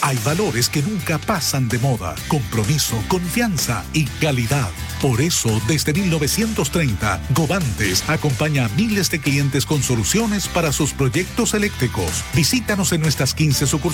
Hay valores que nunca pasan de moda: compromiso, confianza y calidad. Por eso, desde 1930, Govantes acompaña a miles de clientes con soluciones para sus proyectos eléctricos. Visítanos en nuestras 15 sucursales